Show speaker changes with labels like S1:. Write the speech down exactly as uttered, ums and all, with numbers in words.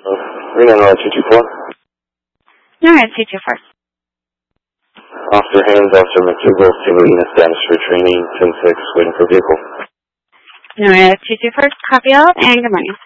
S1: Reno Noah two two four.
S2: Alright, two two four.
S1: Officer Haynes, Officer McDougal, Sabrina, Spanish for training, ten six, waiting for vehicle.
S2: Alright, two two four, copy all, and good morning.